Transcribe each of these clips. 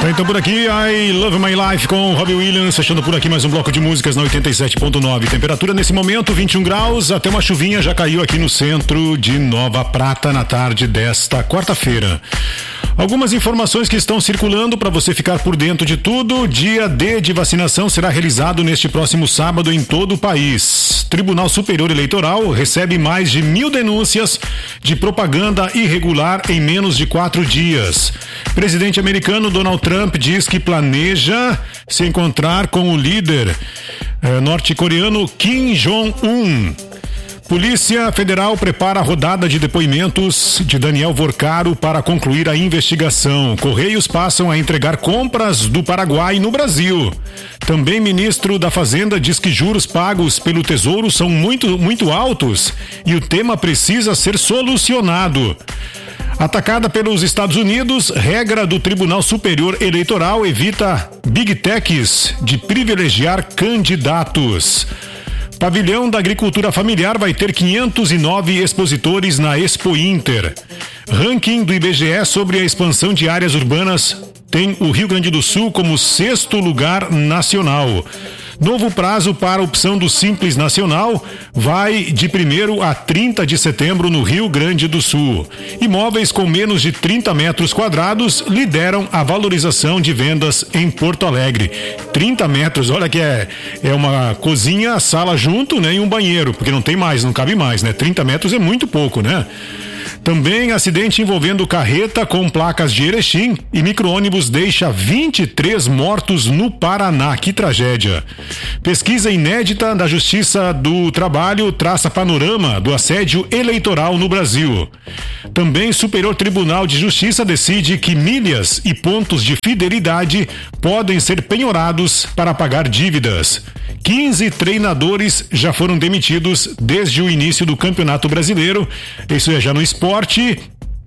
Então por aqui, I Love My Life com Robbie Williams, fechando por aqui mais um bloco de músicas na 87.9. Temperatura nesse momento 21 graus, até uma chuvinha já caiu aqui no centro de Nova Prata na tarde desta quarta-feira. Algumas informações que estão circulando para você ficar por dentro de tudo. Dia D de vacinação será realizado neste próximo sábado em todo o país. Tribunal Superior Eleitoral recebe mais de 1.000 denúncias de propaganda irregular em menos de 4 dias. Presidente americano Donald Trump diz que planeja se encontrar com o líder norte-coreano Kim Jong-un. Polícia Federal prepara a rodada de depoimentos de Daniel Vorcaro para concluir a investigação. Correios passam a entregar compras do Paraguai no Brasil. Também ministro da Fazenda diz que juros pagos pelo Tesouro são muito altos e o tema precisa ser solucionado. Atacada pelos Estados Unidos, regra do Tribunal Superior Eleitoral evita Big Techs de privilegiar candidatos. Pavilhão da Agricultura Familiar vai ter 509 expositores na Expo Inter. Ranking do IBGE sobre a expansão de áreas urbanas tem o Rio Grande do Sul como 6º lugar nacional. Novo prazo para a opção do Simples Nacional vai de 1º a 30 de setembro no Rio Grande do Sul. Imóveis com menos de 30 metros quadrados lideram a valorização de vendas em Porto Alegre. 30 metros, olha que é uma cozinha, sala junto, né, e um banheiro, porque não tem mais, não cabe mais, né? 30 metros é muito pouco, né? Também acidente envolvendo carreta com placas de Erechim e micro-ônibus deixa 23 mortos no Paraná. Que tragédia. Pesquisa inédita da Justiça do Trabalho traça panorama do assédio eleitoral no Brasil. Também Superior Tribunal de Justiça decide que milhas e pontos de fidelidade podem ser penhorados para pagar dívidas. 15 treinadores já foram demitidos desde o início do Campeonato Brasileiro. Isso é já no esporte.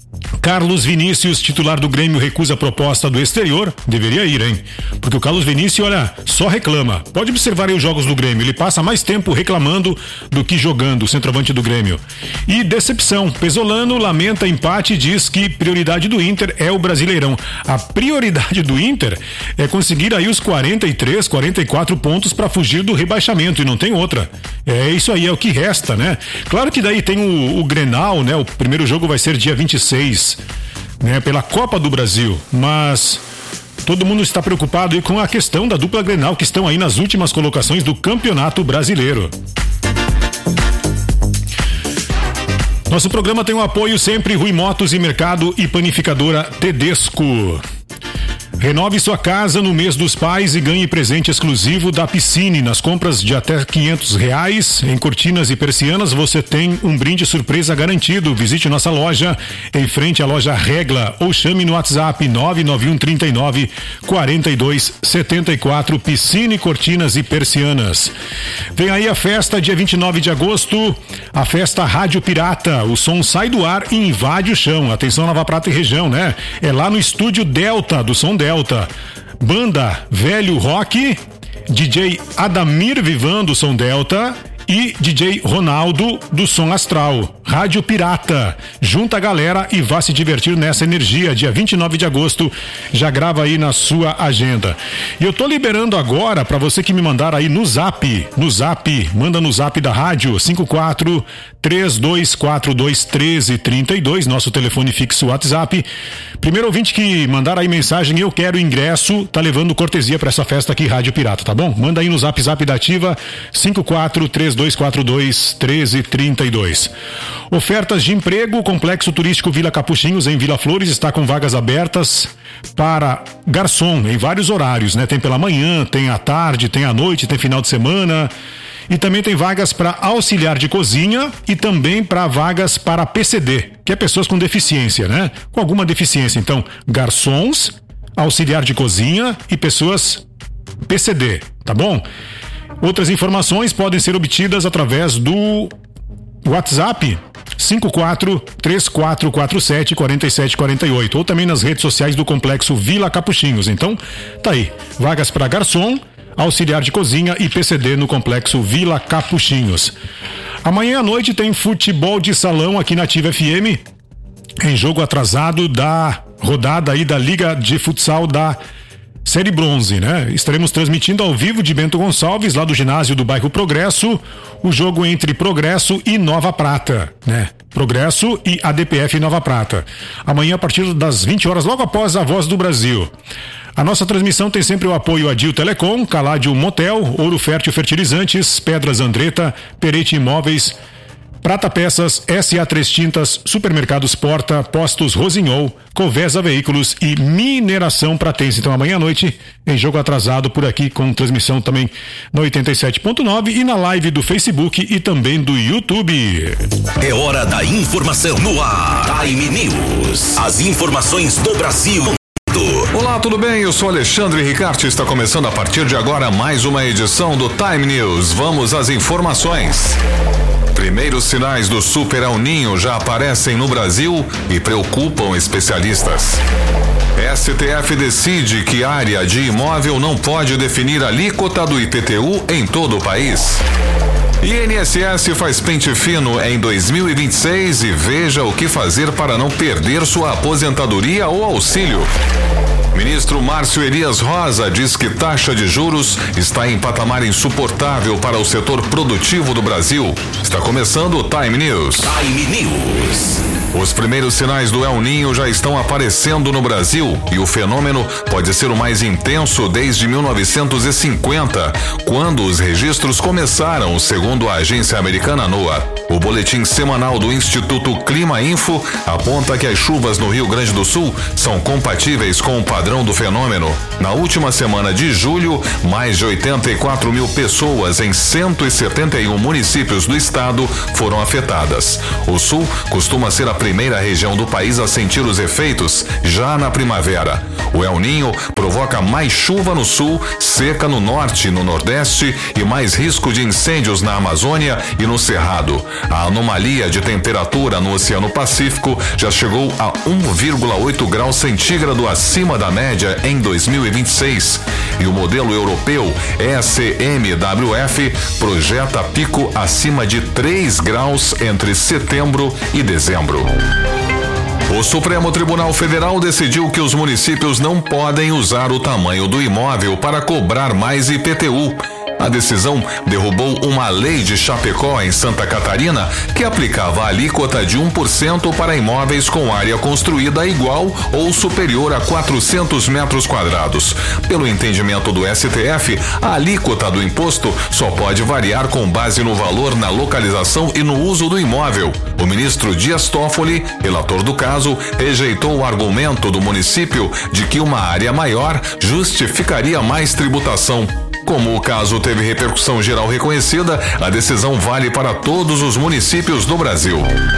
Carlos Vinícius, titular do Grêmio, recusa a proposta do exterior. Deveria ir, hein? Porque o Carlos Vinícius, olha, só reclama. Pode observar aí os jogos do Grêmio. Ele passa mais tempo reclamando do que jogando, o centroavante do Grêmio. E decepção. Pesolano lamenta empate e diz que prioridade do Inter é o Brasileirão. A prioridade do Inter é conseguir aí os 43, 44 pontos para fugir do rebaixamento e não tem outra. É isso aí, é o que resta, né? Claro que daí tem o Grenal, né? O primeiro jogo vai ser dia 26, né? Pela Copa do Brasil, mas todo mundo está preocupado aí com a questão da dupla Grenal, que estão aí nas últimas colocações do Campeonato Brasileiro. Nosso programa tem o apoio sempre Rui Motos e Mercado e Panificadora Tedesco. Renove sua casa no mês dos pais e ganhe presente exclusivo da Piscine. Nas compras de até R$500 em cortinas e persianas, você tem um brinde surpresa garantido. Visite nossa loja em frente à loja Regla ou chame no WhatsApp 99139-4274. Piscine, cortinas e persianas. Vem aí a festa, dia 29 de agosto, a festa Rádio Pirata. O som sai do ar e invade o chão. Atenção, Nova Prata e região, né? É lá no estúdio Delta, do Som Delta. Banda Velho Rock, DJ Adamir Vivan do Som Delta e DJ Ronaldo do Som Astral. Rádio Pirata. Junta a galera e vá se divertir nessa energia. Dia 29 de agosto, já grava aí na sua agenda. E eu tô liberando agora para você que me mandar aí no Zap, manda no Zap da rádio 54-3242-1332, nosso telefone fixo WhatsApp. Primeiro ouvinte que mandar aí mensagem, eu quero ingresso, tá levando cortesia para essa festa aqui, Rádio Pirata, tá bom? Manda aí no Zap da Ativa 54-3242-1332. Ofertas de emprego, Complexo Turístico Vila Capuchinhos em Vila Flores está com vagas abertas para garçom em vários horários, né? Tem pela manhã, tem à tarde, tem à noite, tem final de semana. E também tem vagas para auxiliar de cozinha e também para vagas para PCD, que é pessoas com deficiência, né? Com alguma deficiência. Então, garçons, auxiliar de cozinha e pessoas PCD, tá bom? Outras informações podem ser obtidas através do WhatsApp 54-3447-4748 ou também nas redes sociais do Complexo Vila Capuchinhos. Então, tá aí, vagas para garçom, auxiliar de cozinha e PCD no Complexo Vila Capuchinhos. Amanhã à noite tem futebol de salão aqui na Ativa FM, em jogo atrasado da rodada aí da Liga de Futsal da série bronze, né? Estaremos transmitindo ao vivo de Bento Gonçalves, lá do ginásio do bairro Progresso, o jogo entre Progresso e Nova Prata, né? Progresso e ADPF Nova Prata. Amanhã, a partir das 20 horas, logo após a Voz do Brasil. A nossa transmissão tem sempre o apoio a Dil Telecom, Caládio Motel, Ouro Fértil Fertilizantes, Pedras Andretta, Perete Imóveis, Prata Peças, SA3 Tintas, Supermercados Porta, Postos Rosinhol, Covesa Veículos e Mineração Pratense. Então amanhã à noite, em jogo atrasado por aqui, com transmissão também na 87.9 e na live do Facebook e também do YouTube. É hora da informação no ar. Time News. As informações do Brasil. Olá, tudo bem? Eu sou Alexandre Ricarte. Está começando a partir de agora mais uma edição do Time News. Vamos às informações. Primeiros sinais do Super El Niño já aparecem no Brasil e preocupam especialistas. STF decide que área de imóvel não pode definir a alíquota do IPTU em todo o país. INSS faz pente fino em 2026 e veja o que fazer para não perder sua aposentadoria ou auxílio. Ministro Márcio Elias Rosa diz que taxa de juros está em patamar insuportável para o setor produtivo do Brasil. Está começando o Time News. Time News. Os primeiros sinais do El Niño já estão aparecendo no Brasil e o fenômeno pode ser o mais intenso desde 1950, quando os registros começaram, segundo a agência americana NOAA. O boletim semanal do Instituto Clima Info aponta que as chuvas no Rio Grande do Sul são compatíveis com o padrão do fenômeno. Na última semana de julho, mais de 84 mil pessoas em 171 municípios do estado foram afetadas. O Sul costuma ser a primeira região do país a sentir os efeitos já na primavera. O El Niño provoca mais chuva no sul, seca no norte e no nordeste e mais risco de incêndios na Amazônia e no Cerrado. A anomalia de temperatura no Oceano Pacífico já chegou a 1,8 graus centígrado acima da média em 2026. E o modelo europeu ECMWF projeta pico acima de 3 graus entre setembro e dezembro. O Supremo Tribunal Federal decidiu que os municípios não podem usar o tamanho do imóvel para cobrar mais IPTU. A decisão derrubou uma lei de Chapecó, em Santa Catarina, que aplicava a alíquota de 1% para imóveis com área construída igual ou superior a 400 metros quadrados. Pelo entendimento do STF, a alíquota do imposto só pode variar com base no valor, na localização e no uso do imóvel. O ministro Dias Toffoli, relator do caso, rejeitou o argumento do município de que uma área maior justificaria mais tributação. Como o caso teve repercussão geral reconhecida, a decisão vale para todos os municípios do Brasil.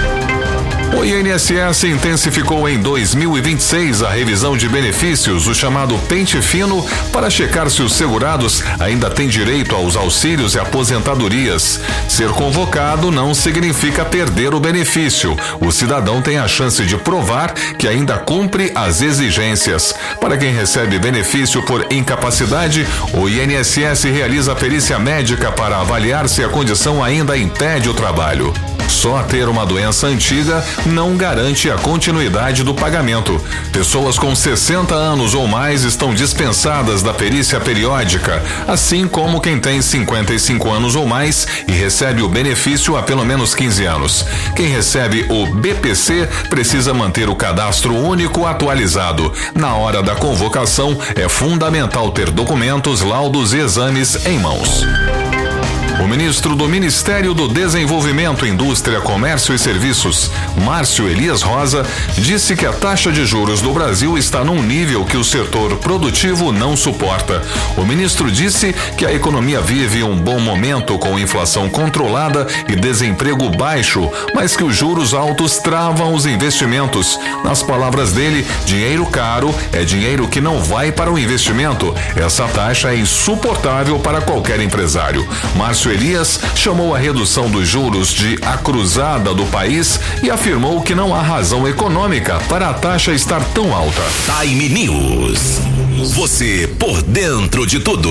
O INSS intensificou em 2026 a revisão de benefícios, o chamado pente fino, para checar se os segurados ainda têm direito aos auxílios e aposentadorias. Ser convocado não significa perder o benefício. O cidadão tem a chance de provar que ainda cumpre as exigências. Para quem recebe benefício por incapacidade, o INSS realiza perícia médica para avaliar se a condição ainda impede o trabalho. Só ter uma doença antiga não garante a continuidade do pagamento. Pessoas com 60 anos ou mais estão dispensadas da perícia periódica, assim como quem tem 55 anos ou mais e recebe o benefício há pelo menos 15 anos. Quem recebe o BPC precisa manter o cadastro único atualizado. Na hora da convocação, é fundamental ter documentos, laudos e exames em mãos. O ministro do Ministério do Desenvolvimento, Indústria, Comércio e Serviços, Márcio Elias Rosa, disse que a taxa de juros do Brasil está num nível que o setor produtivo não suporta. O ministro disse que a economia vive um bom momento com inflação controlada e desemprego baixo, mas que os juros altos travam os investimentos. Nas palavras dele, dinheiro caro é dinheiro que não vai para o investimento. Essa taxa é insuportável para qualquer empresário. Márcio Elias chamou a redução dos juros de a cruzada do país e afirmou que não há razão econômica para a taxa estar tão alta. Time News. Você por dentro de tudo.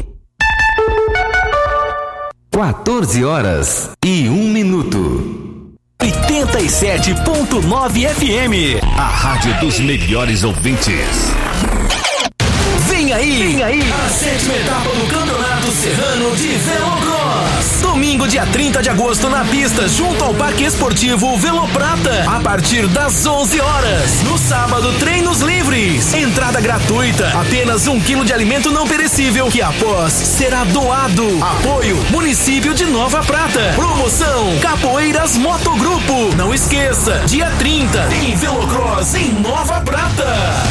14h01. 87.9 FM. A rádio dos melhores ouvintes. Vem aí a 7ª etapa do Campeonato Serrano de Velocross. Domingo, dia 30 de agosto, na pista, junto ao Parque Esportivo Veloprata, a partir das 11 horas. No sábado, treinos livres. Entrada gratuita. Apenas 1 quilo de alimento não perecível, que após será doado. Apoio Município de Nova Prata. Promoção Capoeiras Motogrupo. Não esqueça, dia 30 tem Velocross em Nova Prata.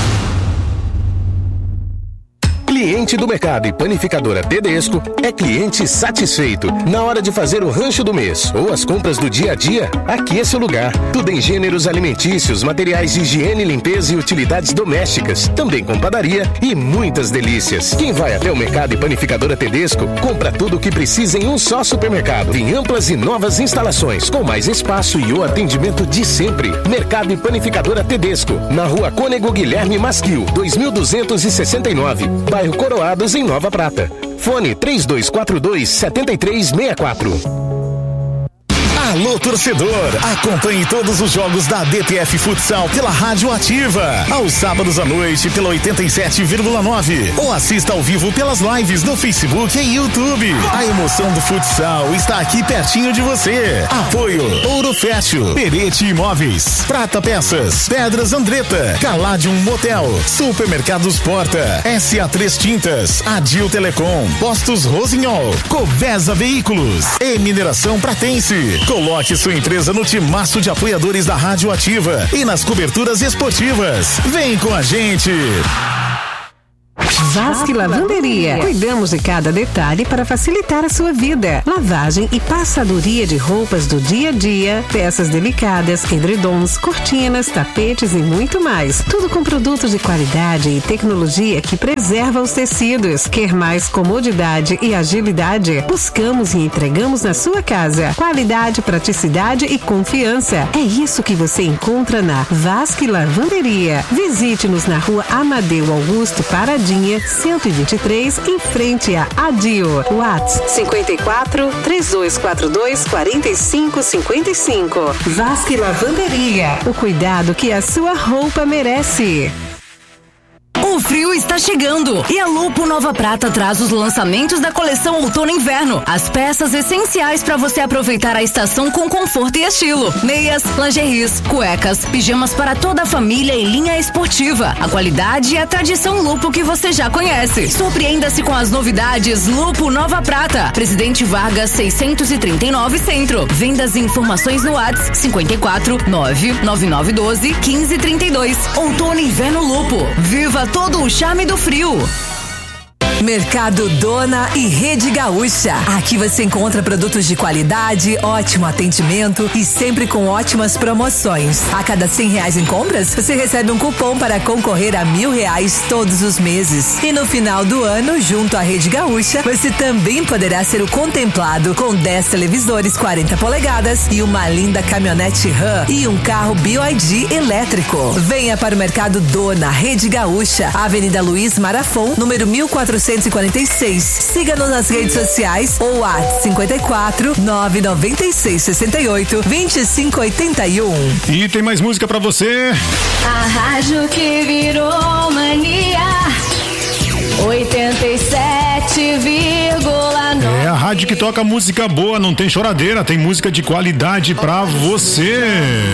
Cliente do Mercado e Panificadora Tedesco é cliente satisfeito. Na hora de fazer o rancho do mês ou as compras do dia a dia, aqui é seu lugar. Tudo em gêneros alimentícios, materiais de higiene, limpeza e utilidades domésticas. Também com padaria e muitas delícias. Quem vai até o Mercado e Panificadora Tedesco, compra tudo o que precisa em um só supermercado. Em amplas e novas instalações, com mais espaço e o atendimento de sempre. Mercado e Panificadora Tedesco, na Rua Cônego Guilherme Masquil, 2269, bairro Coroados, em Nova Prata. Fone 3242-7364. Alô, torcedor! Acompanhe todos os jogos da DTF Futsal pela Rádio Ativa. Aos sábados à noite pela 87,9. Ou assista ao vivo pelas lives no Facebook e YouTube. A emoção do futsal está aqui pertinho de você. Apoio Ouro Fértil, Perete Imóveis, Prata Peças, Pedras Andretta, Caladium Motel, Supermercados Porta, SA3 Tintas, Adil Telecom, Postos Rosinhol, Covesa Veículos e Mineração Pratense. Coloque sua empresa no timaço de apoiadores da Rádio Ativa e nas coberturas esportivas. Vem com a gente! Vasque Lavanderia. Cuidamos de cada detalhe para facilitar a sua vida. Lavagem e passadoria de roupas do dia a dia, peças delicadas, edredons, cortinas, tapetes e muito mais. Tudo com produtos de qualidade e tecnologia que preserva os tecidos. Quer mais comodidade e agilidade? Buscamos e entregamos na sua casa. Qualidade, praticidade e confiança. É isso que você encontra na Vasque Lavanderia. Visite-nos na Rua Amadeu Augusto Paradinha, 123, em frente a Adio. WhatsApp 54 3242 4555. Vasque Lavanderia. O cuidado que a sua roupa merece. O frio está chegando e a Lupo Nova Prata traz os lançamentos da coleção Outono e Inverno. As peças essenciais para você aproveitar a estação com conforto e estilo. Meias, lingeries, cuecas, pijamas para toda a família e linha esportiva. A qualidade e a tradição Lupo que você já conhece. Surpreenda-se com as novidades Lupo Nova Prata. Presidente Vargas 639 Centro. Vendas e informações no WhatsApp 54 99912 1532. Outono e Inverno Lupo. Viva todo o charme do frio. Mercado Dona e Rede Gaúcha. Aqui você encontra produtos de qualidade, ótimo atendimento e sempre com ótimas promoções. A cada R$100 em compras, você recebe um cupom para concorrer a R$1.000 todos os meses. E no final do ano, junto à Rede Gaúcha, você também poderá ser o contemplado com 10 televisores 40 polegadas e uma linda caminhonete RAM e um carro BYD elétrico. Venha para o Mercado Dona, Rede Gaúcha, Avenida Luiz Marafon, número 1446. Siga-nos nas redes sociais ou WhatsApp 54 996 68 2581. E tem mais música pra você. A rádio que virou mania 87,9. É a rádio que toca música boa, não tem choradeira, tem música de qualidade pra você.